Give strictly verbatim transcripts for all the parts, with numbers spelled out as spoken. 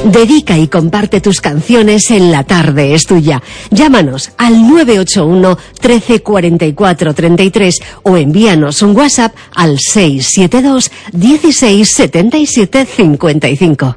Dedica y comparte tus canciones en La Tarde es Tuya. Llámanos al nueve ocho uno, trece, cuarenta y cuatro, treinta y tres o envíanos un WhatsApp al seis siete dos, dieciséis, setenta y siete, cincuenta y cinco.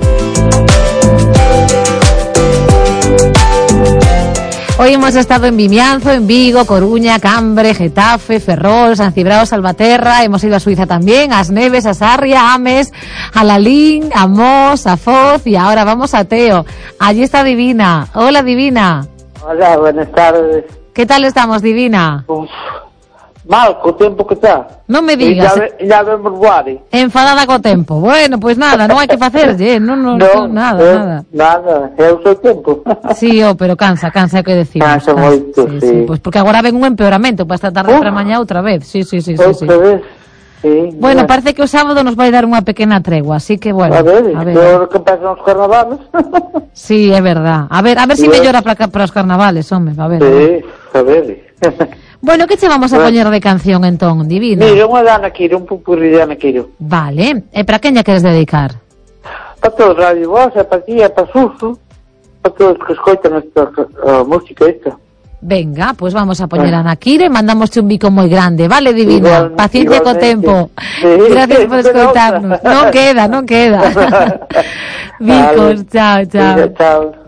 Hoy hemos estado en Vimianzo, en Vigo, Coruña, Cambre, Getafe, Ferrol, San Cibrao, Salvaterra. Hemos ido a Suiza también, a As Neves, a Sarria, a Ames, a Lalín, a Mos, a Foz y ahora vamos a Teo. Allí está Divina. Hola, Divina. Hola, buenas tardes. ¿Qué tal estamos, Divina? Uf, mal, co tempo que está. Non me digas. Ya, ve, ya vemos guari. Enfadada co tempo. Bueno, pues nada, non hai que facerlle, non, non, no, non, nada, eh, nada. Nada, é o seu tempo. Sí, oh, pero cansa, cansa, é que decimos. Cansa moito, sí, sí. sí. Pues porque agora ven un empeoramento para esta tarde uh, para mañá outra vez. Sí, sí, sí, sí, sí. Outra vez. Sí, bueno, ya. Parece que o sábado nos vai dar unha pequena tregua, así que bueno. A ver, a ver. que que empezan os carnavales. Sí, é verdad. A ver, a ver se si mellora para para os carnavales, home, a ver. Sí, a ver. Bueno, que che vamos a bueno. poñer de canción entón, Divina? Mira, unha de Ana Quiro, un pupurri de Ana Quiro. Vale, e para quen lla queres dedicar? Para todos, Radio Voz, para ti, para Suso, para todos que escoitan esta uh, música esta. Venga, pues vamos a poñer a Ana Quiro e mandamos un bico moi grande, vale, Divina? Igual, paciencia co tempo. Sí, gracias por escoitarnos. Non queda, non queda. Bicos, vale. Chao, chao. Sí, chao.